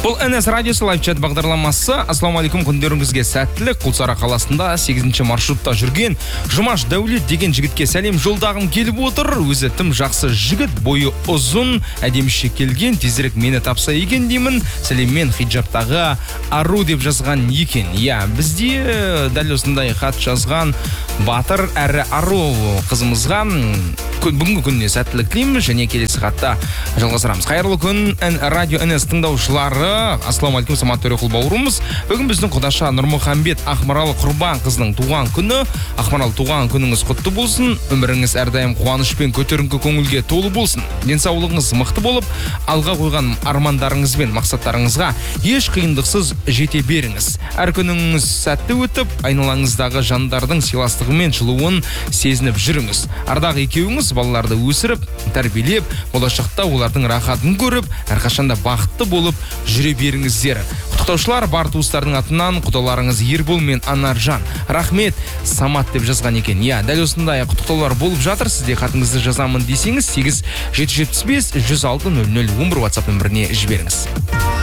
Бұл НС радиосы лайв-чат бағдарламасы. Ассалаумағалейкум, күндеріңізге сәттілік. Құлсары қаласында 8-ші маршрутта жүрген Жұмаш Дәулет деген жігітке сәлем жолдағым келіп отыр. Өзі тым жақсы жігіт, бойы ұзын, әдеміше келген, тезірек мені тапса екен деймін. Сәлеммен хиджаптағы ару деп жазған екен. Бізде дәл осындай хат жазған батыр әрі ару қызымызға бүгінгі күніне сәттілік тілейміз, және келесі хатта жалғастырамыз. Қайырлы күн, радио НС тыңдаушылары. Ассалаумағалейкум, Самат Төреқұл бауырымыз. Бүгін біздің құдаша Нұрмұхамбет Ақмаралы Құрбан қызының туған күні. Ақмаралы, туған күніңіз құтты болсын. Өміріңіз әрдайым қуанышпен, көтеріңкі көңілге толы болсын. Денсаулығыңыз мықты болып, алға қойған армандарыңыз бен мақсаттарыңызға еш қиындықсыз жете беріңіз. Әр күніңіз сәтті өтіп, айналаңыздағы жандардың сыйластығы мен жылуын сезініп жүріңіз. Ардағы екеуіңіз балаларды өсіріп, тәрбиелеп, болашақта олардың рахатын көріп, әрқашанда бақытты болып жүре беріңіздер. Құттықтаушылар бар туыстардың атынан құдаларыңыз Ербол мен Анаржан. Рахмет, Самат деп жазған екен. Дәл осындай құттықтаулар болып жатыр. Сізде хатыңызды жазамын десеңіз 8 775 106 00 11 WhatsApp нөміріне жіберіңіз.